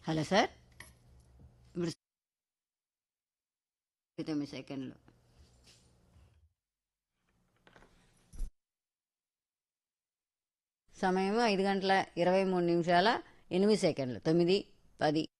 Hello sir. ఇప్పుడు 9 సెకండ్లు. సమయం 5:23 8 9. 9, 10.